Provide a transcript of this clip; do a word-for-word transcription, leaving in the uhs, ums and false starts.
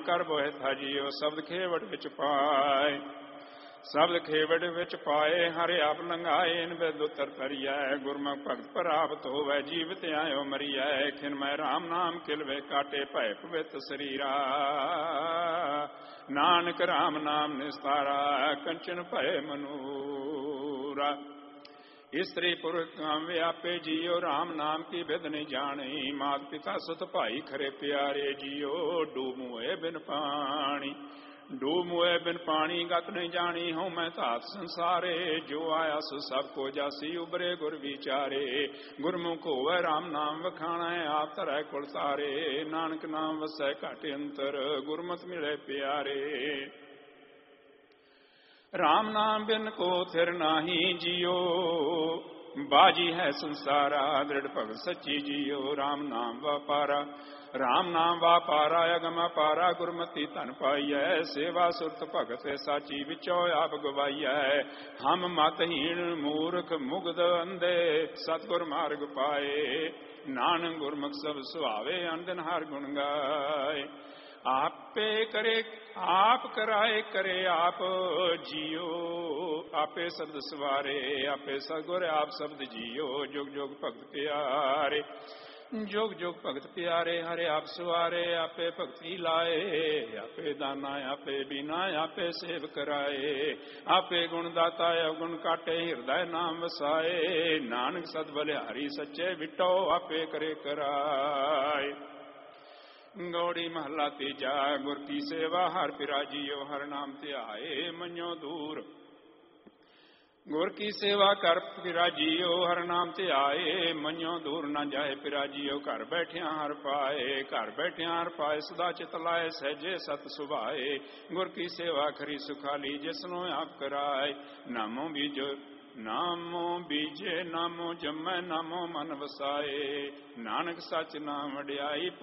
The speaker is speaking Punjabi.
ਕਰ ਬੋਹਿ ਥਾਜੀਓ ਸ਼ਬਦ ਖੇਵੜ ਵਿੱਚ ਪਾਏ। ਸ਼ਬਦ ਖੇਵੜ ਵਿੱਚ ਪਾਏ ਹਰਿ ਆਪ ਲੰਘਾਏ ਇਨ ਬਿਦ ਉਤਰ ਤਰੀਐ। ਗੁਰਮੁਖ ਭਗਤ ਪ੍ਰਾਪਤ ਹੋਵੈ ਜੀਵਤ ਆਇਓ ਮਰੀਐ। ਖਿਨ ਮੈਂ ਰਾਮ ਨਾਮ ਕਿਲਵੇ ਕਾਟੇ ਭੈ ਪਵਿੱਤ ਸਰੀਰਾ। ਨਾਨਕ ਰਾਮ ਨਾਮ ਨਿਸਤਾਰਾ ਕੰਚਨ ਭੈ ਮਨੂਰਾ। ਇਸਤਰੀ ਪੁਰਖ ਕਾਮ ਵਿਆਪੇ ਜੀਓ ਰਾਮ ਨਾਮ ਕੀ ਬਿਦ ਨਹੀਂ ਜਾਣੀ। ਮਾਤ ਪਿਤਾ ਸੁਤ ਭਾਈ ਖਰੇ ਪਿਆਰੇ ਜੀਓ ਡੂਬ ਮੋਏ ਬਿਨ ਪਾਣੀ। ਡੂਬ ਮੋਏ ਬਿਨ ਪਾਣੀ ਗਤ ਨਹੀਂ ਜਾਣੀ ਹਉ ਮੈਂ ਧਾਤ ਸੰਸਾਰੇ। ਜੋ ਆਇਆ ਸੋ ਸਭ ਕੋ ਜਾਸੀ ਉਬਰੇ ਗੁਰ ਵਿਚਾਰੇ। ਗੁਰਮੁਖ ਹੋਵੇ ਰਾਮ ਨਾਮ ਵਖਾਣਾ ਆਪ ਧਰੈ ਕੁਲ ਤਾਰੇ। ਨਾਨਕ ਨਾਮ ਵਸੈ ਘਟ ਅੰਤਰ ਗੁਰਮਤਿ ਮਿਲੇ ਪਿਆਰੇ। ਰਾਮ ਨਾਮ ਬਿਨ ਕੋ ਥਿਰ ਨਾਹੀ ਜੀਓ ਬਾਜੀ ਹੈ ਸੰਸਾਰਾ। ਦ੍ਰਿੜ ਭਗਤ ਸੱਚੀ ਜੀਓ ਰਾਮ ਨਾਮ ਵਾਪਾਰਾ। ਰਾਮ ਨਾਮ ਵਾਪਾਰਾ ਅਗਮ ਅਪਾਰਾ ਗੁਰਮਤੀ ਧਨ ਪਾਈਐ। ਸੇਵਾ ਸੁਰਤ ਭਗਤ ਸਾਚੀ ਵਿਚੋ ਆਪ ਗਵਾਈਐ। ਹਮ ਮਤਹੀਣ ਮੂਰਖ ਮੁਗਧ ਅੰਧੇ ਸਤਿਗੁਰ ਮਾਰਗ ਪਾਏ। ਨਾਨਕ ਗੁਰਮੁਖ ਸਭ ਸੁਹਾਵੇ ਅਨੰਦਨ ਹਰ ਗੁਣ ਗਾਏ। ਆਪੇ ਕਰੇ ਆਪ ਕਰਾਏ ਕਰੇ ਆਪ ਜੀਓ। ਆਪੇ ਸਬਦ ਸਵਾਰੇ ਆਪੇ ਸਤਿਗੁਰ ਆਪ ਸ਼ਬਦ ਜੀਓ। ਜੁਗ ਜੁਗ ਭਗਤ ਪਿਆਰੇ ਜੁਗ ਜੁਗ ਭਗਤ ਪਿਆਰੇ। ਹਰਿ ਆਪ ਸਵਾਰੇ ਆਪੇ ਭਗਤੀ ਲਾਏ। ਆਪੇ ਦਾਨਾ ਆਪੇ ਬੀਨਾ ਆਪੇ ਸੇਵ ਕਰਾਏ। ਆਪੇ ਗੁਣ ਦਾਤਾ ਅਵਗੁਣ ਕਾਟੇ ਹਿਰਦੈ ਨਾਮ ਵਸਾਏ। ਨਾਨਕ ਸਦ ਬਲਿਹਾਰੀ ਸੱਚੇ ਵਿਟੋ ਆਪੇ ਕਰੇ ਕਰਾਏ। ਗੌੜੀ ਮਹੱਲਾ ਤੀਜਾ। ਗੁਰ ਕੀ ਸੇਵਾ ਹਰ ਪਿਰਾ ਜੀਓ ਹਰ ਨਾਮ ਧਿਆਏ ਮੰਨੋ ਦੂਰ। ਗੁਰ ਕੀ ਸੇਵਾ ਕਰ ਪਿਰਾ ਜੀਓ ਹਰ ਨਾਮ ਧਿਆਏ। ਮੰਨੋ ਦੂਰ ਨਾ ਜਾਏ ਪਿਰਾ ਜੀਓ। ਘਰ ਬੈਠਿਆਂ ਹਰ ਪਾਏ ਘਰ ਬੈਠਿਆਂ ਹਰ ਪਾਏ। ਸਦਾ ਚਿਤ ਲਾਏ ਸਹਿਜੇ ਸਤ ਸੁਭਾਏ। ਗੁਰ ਕੀ ਸੇਵਾ ਖਰੀ ਸੁਖਾਲੀ ਜਿਸਨੂੰ ਆਪ ਕਰਾਏ। ਨਾਮੋ ਬੀਜੋ ਨਾਮੋ ਬੀਜੇ ਨਾਮੋ ਜਮੈ ਨਾਮੋ ਮਨ ਵਸਾਏ। ਨਾਨਕ ਸੱਚ ਨਾਮ ਵਡਿਆਈ